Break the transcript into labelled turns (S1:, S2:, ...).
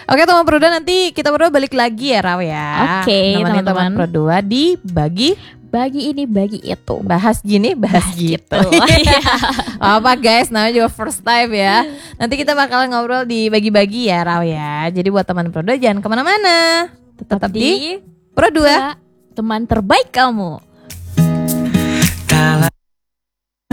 S1: Oke teman Pro 2, nanti kita berdua balik lagi ya Raw ya.
S2: Oke,
S1: teman
S2: teman-teman
S1: Pro 2 di
S2: bagi ini bagi itu.
S1: bahas gini bahas gitu. Apa guys, namanya juga first time ya. Nanti kita bakalan ngobrol di bagi-bagi ya Raw ya. Jadi buat teman Pro 2 jangan kemana-mana, tetap di Pro 2,
S2: teman terbaik kamu.